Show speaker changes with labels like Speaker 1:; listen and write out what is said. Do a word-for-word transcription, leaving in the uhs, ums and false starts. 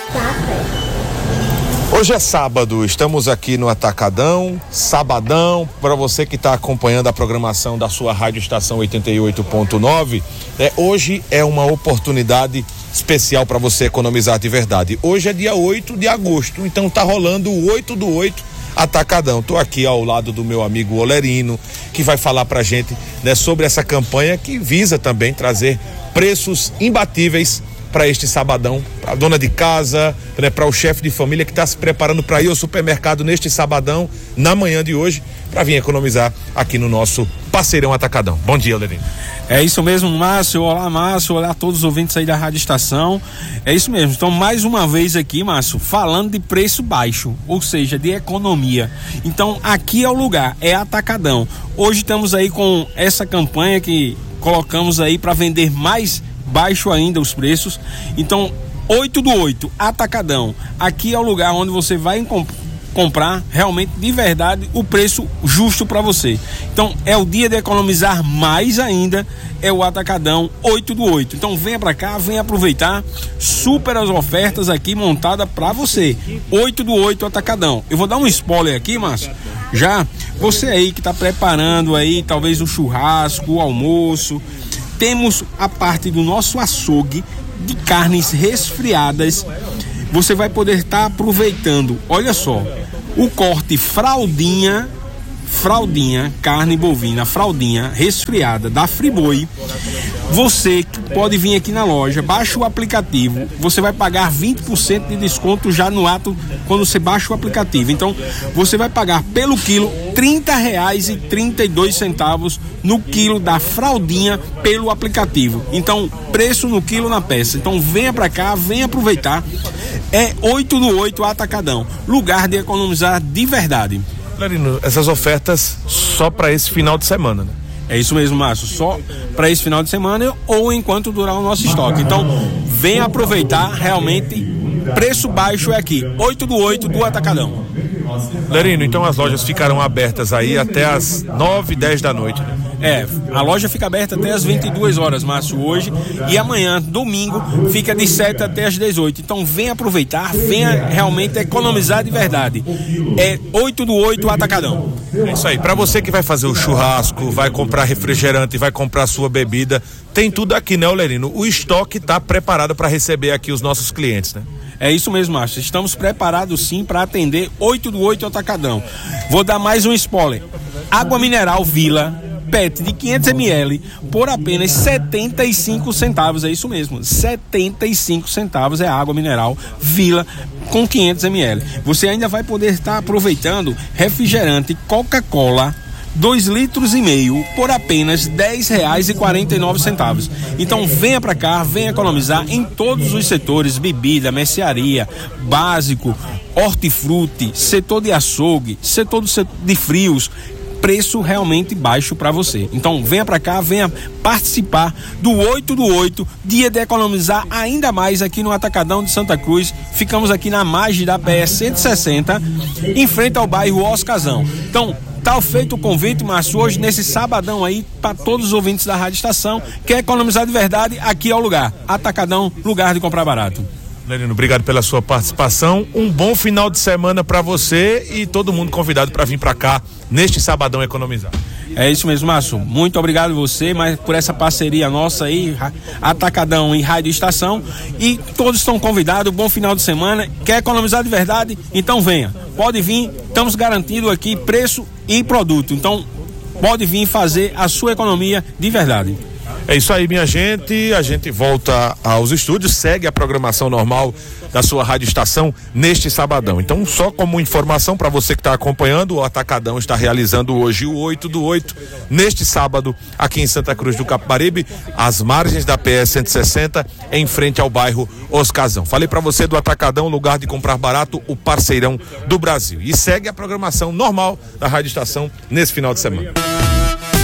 Speaker 1: Hoje é sábado, estamos aqui no Atacadão, sabadão, para você que está acompanhando a programação da sua Rádio Estação oitenta e oito ponto nove, né? Hoje é uma oportunidade especial para você economizar de verdade. Hoje é dia oito de agosto, então tá rolando o oito do oito Atacadão. Tô aqui ao lado do meu amigo Olerino, que vai falar pra gente, né, sobre essa campanha que visa também trazer preços imbatíveis para este sabadão, para a dona de casa, né, para o chefe de família que está se preparando para ir ao supermercado neste sabadão, na manhã de hoje, para vir economizar aqui no nosso parceirão Atacadão. Bom dia, Olerino.
Speaker 2: É isso mesmo, Márcio. Olá, Márcio. Olá a todos os ouvintes aí da Rádio Estação. É isso mesmo. Então, mais uma vez aqui, Márcio, falando de preço baixo, ou seja, de economia. Então, aqui é o lugar, é Atacadão. Hoje estamos aí com essa campanha que colocamos aí para vender mais baixo ainda os preços. Então, oito do oito, Atacadão. Aqui é o lugar onde você vai comp- comprar realmente de verdade o preço justo para você. Então, é o dia de economizar mais ainda, é o Atacadão oito do oito. Então, venha para cá, venha aproveitar super as ofertas aqui montadas para você. oito do oito Atacadão. Eu vou dar um spoiler aqui, Márcio. Já você aí que tá preparando aí talvez o churrasco, o almoço, temos a parte do nosso açougue de carnes resfriadas. Você vai poder estar tá aproveitando, olha só, o corte fraldinha, fraldinha, carne bovina, fraldinha resfriada da Friboi. Você que pode vir aqui na loja, baixa o aplicativo, você vai pagar vinte por cento de desconto já no ato quando você baixa o aplicativo. Então, você vai pagar pelo quilo trinta reais e trinta e dois centavos no quilo da fraldinha pelo aplicativo. Então, preço no quilo na peça. Então, venha pra cá, venha aproveitar. É oito do oito Atacadão, lugar de economizar de verdade.
Speaker 1: Olerino, essas ofertas só para esse final de semana, né?
Speaker 2: É isso mesmo, Márcio, só para esse final de semana ou enquanto durar o nosso estoque. Então, venha aproveitar, realmente, preço baixo é aqui, oito do oito do Atacadão.
Speaker 1: Olerino, então as lojas ficarão abertas aí até as nove, dez da noite, né?
Speaker 2: É, a loja fica aberta até as vinte e duas horas, Márcio, hoje, e amanhã, domingo, fica de sete até as dezoito. Então, venha aproveitar, venha realmente economizar de verdade. É oito do oito Atacadão.
Speaker 1: É isso aí, para você que vai fazer o churrasco, vai comprar refrigerante, vai comprar sua bebida, tem tudo aqui, né, Olerino? O estoque está preparado para receber aqui os nossos clientes, né?
Speaker 2: É isso mesmo, Márcio. Estamos preparados sim para atender oito do oito Atacadão. Vou dar mais um spoiler. Água mineral Vila P E T de quinhentos mililitros por apenas setenta e cinco centavos. É isso mesmo, setenta e cinco centavos é a água mineral Vila com quinhentos mililitros. Você ainda vai poder estar aproveitando refrigerante Coca-Cola dois litros e meio por apenas dez reais e quarenta e nove centavos. Então venha para cá, venha economizar em todos os setores: bebida, mercearia, básico, hortifruti, setor de açougue, setor de frios. Preço realmente baixo para você. Então venha para cá, venha participar do oito do oito, dia de economizar ainda mais aqui no Atacadão de Santa Cruz. Ficamos aqui na margem da P S cento e sessenta, em frente ao bairro Oscazão. Então, tá feito o convite, Márcio, hoje nesse sabadão aí, para todos os ouvintes da Rádio Estação. Quer economizar de verdade? Aqui é o lugar. Atacadão, lugar de comprar barato.
Speaker 1: Olerino, obrigado pela sua participação. Um bom final de semana para você e todo mundo convidado para vir para cá neste sabadão economizar.
Speaker 2: É isso mesmo, Márcio. Muito obrigado você, mas por essa parceria nossa aí, Atacadão e Rádio Estação. E todos estão convidados. Bom final de semana. Quer economizar de verdade? Então venha. Pode vir. Estamos garantindo aqui preço e produto. Então pode vir fazer a sua economia de verdade.
Speaker 1: É isso aí, minha gente. A gente volta aos estúdios, segue a programação normal da sua Rádio Estação neste sabadão. Então, só como informação para você que está acompanhando, o Atacadão está realizando hoje o oito do oito, neste sábado, aqui em Santa Cruz do Capibaribe, às margens da P S cento e sessenta, em frente ao bairro Oscazão. Falei para você do Atacadão, lugar de comprar barato, o parceirão do Brasil. E segue a programação normal da Rádio Estação nesse final de semana.